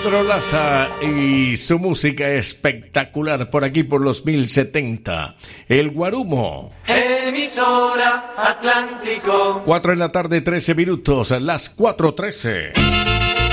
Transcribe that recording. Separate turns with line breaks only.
Pedro Laza y su música espectacular por aquí por los 1070. El Guarumo.
Emisora Atlántico.
4 de la tarde, 13 minutos, las 4:13.